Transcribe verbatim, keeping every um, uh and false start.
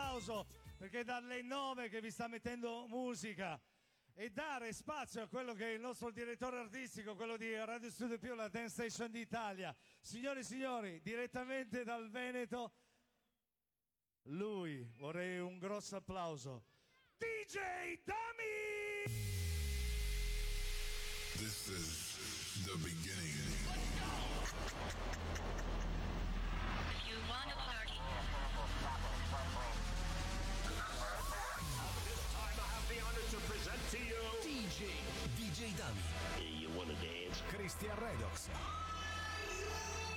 applauso perché è dalle nove che vi sta mettendo musica e dare spazio a quello che è il nostro direttore artistico, quello di Radio Studio Più, la Dance Station d'Italia. Signore e signori, direttamente dal Veneto, lui, vorrei un grosso applauso, D J Dummy! This is the beginning. Let's go! If you want to party. This time I have the honor to present to you D J D J Dummy. Hey, you wanna dance? Christian Redox. Are you